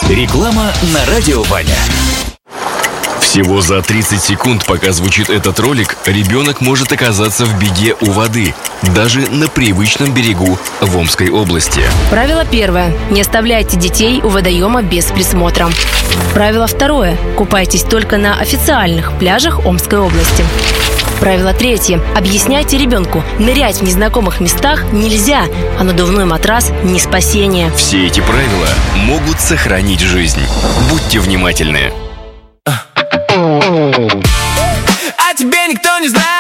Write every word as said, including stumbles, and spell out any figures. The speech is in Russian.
Реклама на радио Ваня. Всего за тридцать секунд, пока звучит этот ролик, ребенок может оказаться в беде у воды, даже на привычном берегу в Омской области. Правило первое. Не оставляйте детей у водоема без присмотра. Правило второе. Купайтесь только на официальных пляжах Омской области. Правило третье. Объясняйте ребенку, нырять в незнакомых местах нельзя, а надувной матрас не спасение. Все эти правила могут сохранить жизнь. Будьте внимательны.